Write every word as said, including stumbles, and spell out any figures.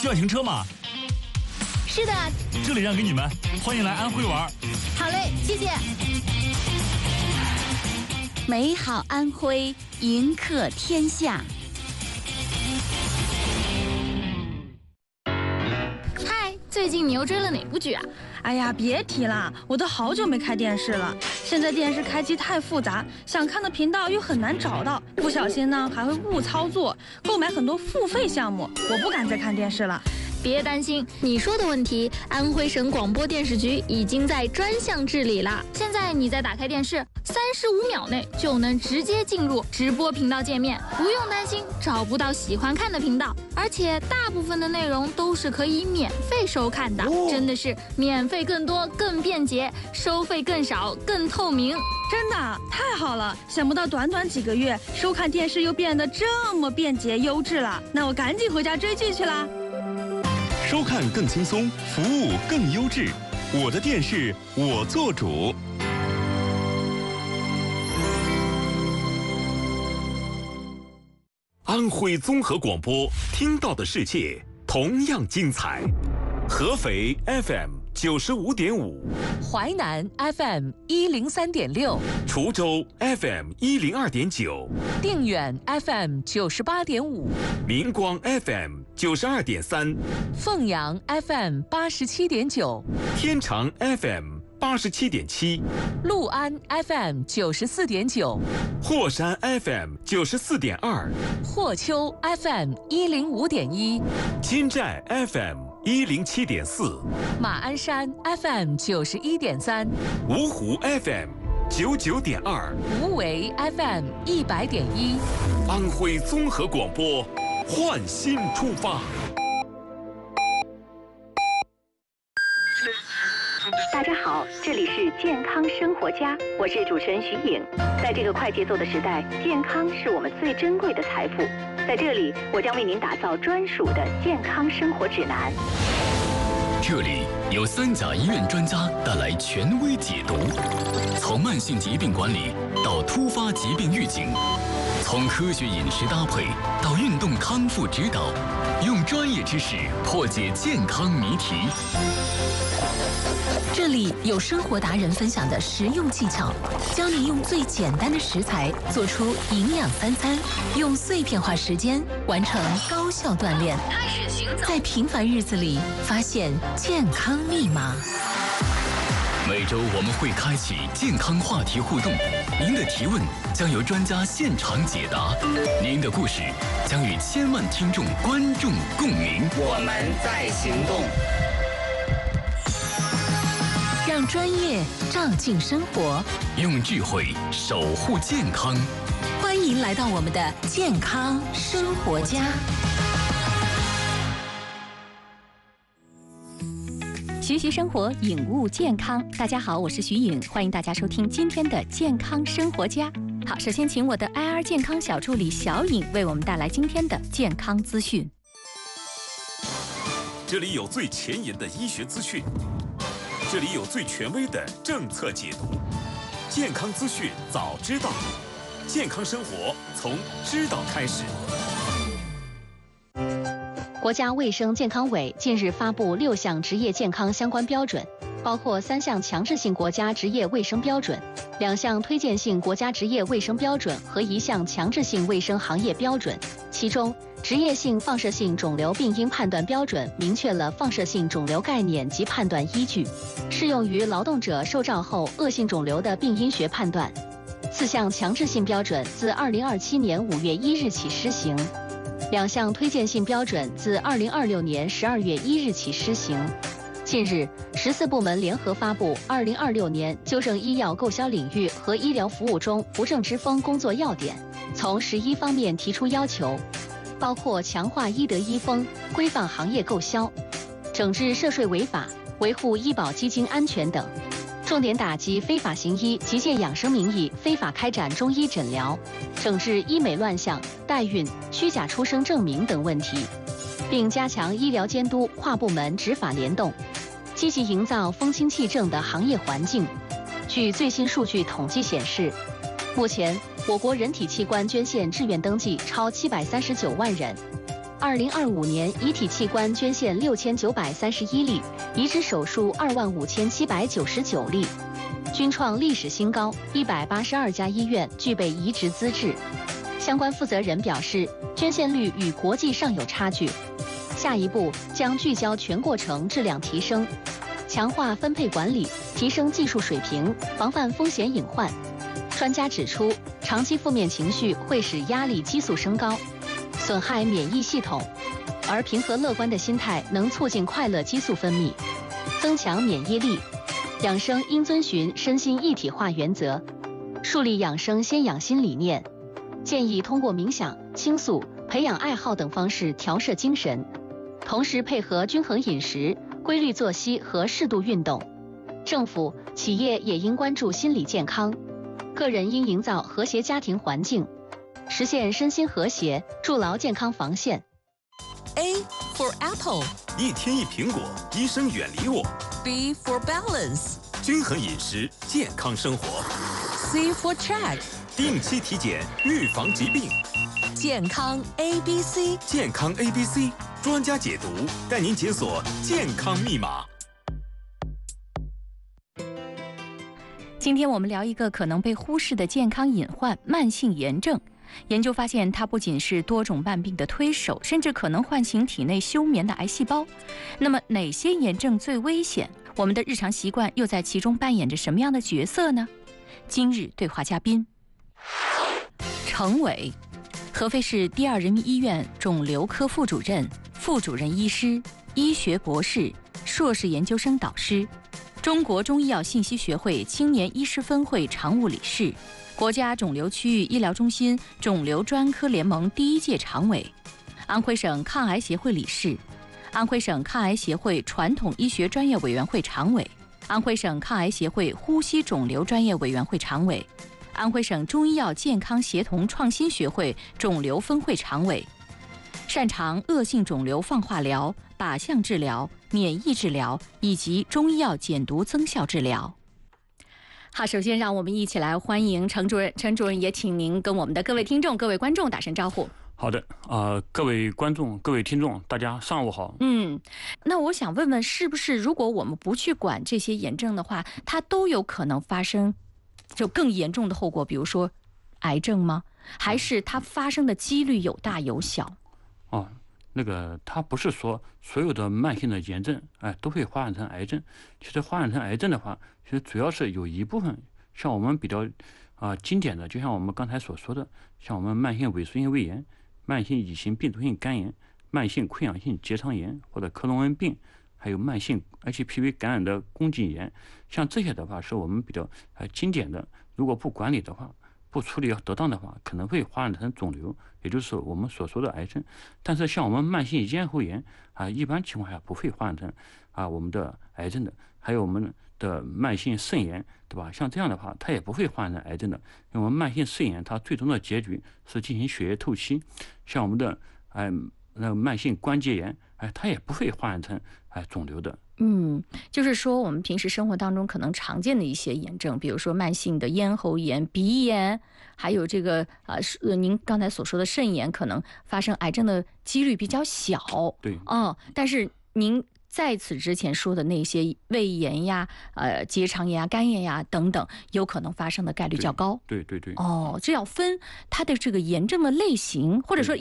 需要停车吗？ 是的， 这里让给你们，欢迎来安徽玩。 好嘞，谢谢。 美好安徽，迎客天下。 嗨，最近你又追了哪部剧啊？ 哎呀，别提了，我都好久没开电视了。现在电视开机太复杂，想看的频道又很难找到，不小心呢还会误操作，购买很多付费项目，我不敢再看电视了。 别担心，你说的问题，安徽省广播电视局已经在专项治理了。现在你再打开电视，三十五秒内就能直接进入直播频道界面，不用担心找不到喜欢看的频道，而且大部分的内容都是可以免费收看的，哦、真的是免费更多、更便捷，收费更少、更透明。 真的太好了！想不到短短几个月，收看电视又变得这么便捷优质了。那我赶紧回家追剧去啦！ 收看更轻松，服务更优质。我的电视，我做主。安徽综合广播，听到的世界同样精彩。合肥 F M 九十五点五， 淮南 F M 一零三点六， 滁州 F M 一零二点九， 定远 F M 九十八点五， 明光 F M 九十二点三， 凤阳 F M 八十七点九， 天长 F M 八十七点七， 六安 F M 九十四点九， 霍山 F M 九十四点二， 霍丘 F M 一零五点一， 金寨 F M 一零七点四， 马鞍山 F M 九十一点三， 芜湖 F M 九九点二， 无为 F M 一百点一， 安徽综合广播，焕新出发。 大家好，这里是健康生活家，我是主持人徐颖。在这个快节奏的时代，健康是我们最珍贵的财富。在这里，我将为您打造专属的健康生活指南。 这里有三甲医院专家带来权威解读，从慢性疾病管理到突发疾病预警，从科学饮食搭配到运动康复指导，用专业知识破解健康谜题。 这里有生活达人分享的实用技巧，教你用最简单的食材做出营养三餐，用碎片化时间完成高效锻炼，开始行走，在平凡日子里发现健康密码。 每周我们会开启健康话题互动，您的提问将由专家现场解答，您的故事将与千万听众观众共鸣。 我们在行动。 让专业照进生活， 用智慧守护健康。 欢迎来到我们的健康生活家。 学习生活，领悟健康。大家好，我是徐颖，欢迎大家收听今天的健康生活家。好，首先请我的 I R 健康小助理小颖为我们带来今天的健康资讯。 这里有最前沿的医学资讯，这里有最权威的政策解读，健康资讯早知道，健康生活从知道开始。 国家卫生健康委近日发布六项职业健康相关标准，包括三项强制性国家职业卫生标准、两项推荐性国家职业卫生标准和一项强制性卫生行业标准。其中，职业性放射性肿瘤病因判断标准明确了放射性肿瘤概念及判断依据，适用于劳动者受照后恶性肿瘤的病因学判断。四项强制性标准自二零二七年五月一日起施行，两项推荐性标准自二零二六年十二月一日起施行。近日，十四部门联合发布《二零二六年纠正医药购销领域和医疗服务中不正之风工作要点》，从十一方面提出要求，包括强化医德医风、规范行业购销、整治涉税违法、维护医保基金安全等，重点打击非法行医及借养生名义非法开展中医诊疗，整治医美乱象、代孕、虚假出生证明等问题，并加强医疗监督跨部门执法联动，积极营造风清气正的行业环境。据最新数据统计显示，目前我国人体器官捐献志愿登记超七百三十九万人， 二零二五年遗体器官捐献六千九百三十一例，移植手术二万五千七百九十九例，均创历史新高。一百八十二家医院具备移植资质。相关负责人表示，捐献率与国际上有差距。下一步将聚焦全过程质量提升，强化分配管理，提升技术水平，防范风险隐患。专家指出，长期负面情绪会使压力激素升高，损害免疫系统，而平和乐观的心态能促进快乐激素分泌，增强免疫力。养生应遵循身心一体化原则，树立养生先养心理念，建议通过冥想、倾诉、培养爱好等方式调摄精神，同时配合均衡饮食、规律作息和适度运动。政府、企业也应关注心理健康，个人应营造和谐家庭环境，实现身心和谐，筑牢健康防线。 A for apple， 一天一苹果，医生远离我。 B for balance， 均衡饮食，健康生活。 C for check， 定期体检，预防疾病。 健康 A B C， 健康 A B C 专家解读，带您解锁健康密码。 今天我们聊一个可能被忽视的健康隐患——慢性炎症。研究发现，它不仅是多种慢病的推手，甚至可能唤醒体内休眠的癌细胞。那么，哪些炎症最危险？我们的日常习惯又在其中扮演着什么样的角色呢？今日对话嘉宾：程伟，合肥市第二人民医院肿瘤科副主任、副主任医师、医学博士、硕士研究生导师，中国中医药信息学会青年医师分会常务理事，国家肿瘤区域医疗中心肿瘤专科联盟第一届常委，安徽省抗癌协会理事，安徽省抗癌协会传统医学专业委员会常委，安徽省抗癌协会呼吸肿瘤专业委员会常委，安徽省中医药健康协同创新学会肿瘤分会常委，擅长恶性肿瘤放化疗、靶向治疗、免疫治疗以及中医药减毒增效治疗。好，首先让我们一起来欢迎程主任。程主任也请您跟我们的各位听众、各位观众打声招呼。 好的，呃，各位观众、各位听众，大家上午好。 嗯，那我想问问，是不是如果我们不去管这些炎症的话，它都有可能发生就更严重的后果，比如说癌症吗？还是它发生的几率有大有小？ 哦，那个它不是说所有的慢性的炎症，哎，都会发展成癌症。其实发展成癌症的话，其实主要是有一部分，像我们比较啊、呃、经典的，就像我们刚才所说的，像我们慢性萎缩性胃炎、慢性乙型病毒性肝炎、慢性溃疡性结肠炎或者克隆恩病，还有慢性 H P V 感染的宫颈炎，像这些的话，是我们比较呃经典的。如果不管理的话，不处理得当的话，可能会发展成肿瘤，也就是我们所说的癌症。但是像我们慢性咽喉炎啊，一般情况下不会发展成啊我们的癌症的。还有我们的慢性肾炎，对吧？像这样的话，它也不会发展成癌症的。因为我们慢性肾炎，它最终的结局是进行血液透析。像我们的哎那个慢性关节炎，哎，它也不会发展成哎肿瘤的。 嗯，就是说我们平时生活当中可能常见的一些炎症，比如说慢性的咽喉炎、鼻炎，还有这个啊、呃，您刚才所说的肾炎，可能发生癌症的几率比较小。 对， 哦，但是您在此之前说的那些胃炎呀、呃结肠炎呀、肝炎呀等等，有可能发生的概率较高。 对对对。 哦，这要分它的这个炎症的类型，或者说